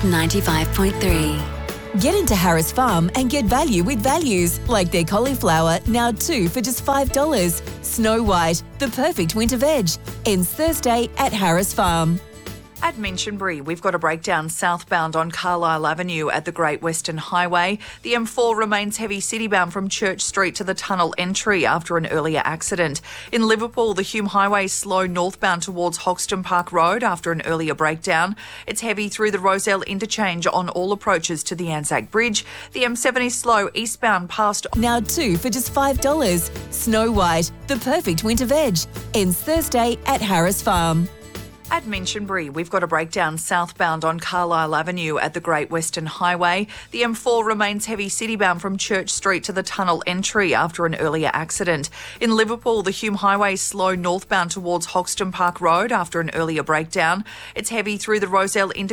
95.3. Get into Harris Farm and get value with values, like their cauliflower, now 2 for just $5. Snow White, the perfect winter veg. Ends Thursday at Harris Farm. At Minchinbury, we've got a breakdown southbound on Carlisle Avenue at the Great Western Highway. The M4 remains heavy citybound from Church Street to the tunnel entry after an earlier accident. In Liverpool, the Hume Highway is slow northbound towards Hoxton Park Road after an earlier breakdown. It's heavy through the Rozelle interchange on all approaches to the Anzac Bridge. The M7 is slow eastbound past... Now 2 for just $5. Snow White, the perfect winter veg. Ends Thursday at Harris Farm. At Minchinbury, we've got a breakdown southbound on Carlisle Avenue at the Great Western Highway. The M4 remains heavy citybound from Church Street to the tunnel entry after an earlier accident. In Liverpool, the Hume Highway is slow northbound towards Hoxton Park Road after an earlier breakdown. It's heavy through the Rozelle interchange